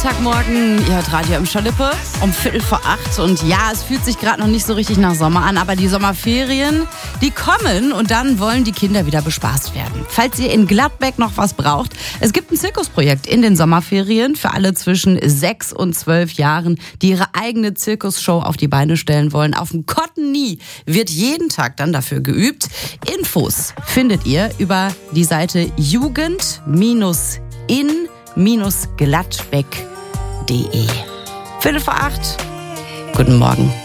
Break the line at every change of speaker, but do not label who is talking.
Freitagmorgen, ihr hört Radio im Schalippe um 7:45 und ja, es fühlt sich gerade noch nicht so richtig nach Sommer an, aber die Sommerferien, die kommen und dann wollen die Kinder wieder bespaßt werden. Falls ihr in Gladbeck noch was braucht, es gibt ein Zirkusprojekt in den Sommerferien für alle zwischen 6 und 12 Jahren, die ihre eigene Zirkusshow auf die Beine stellen wollen. Auf dem Cotton-Nie wird jeden Tag dann dafür geübt. Infos findet ihr über die Seite jugend-in-gladbeck.de. 7:45. Guten Morgen.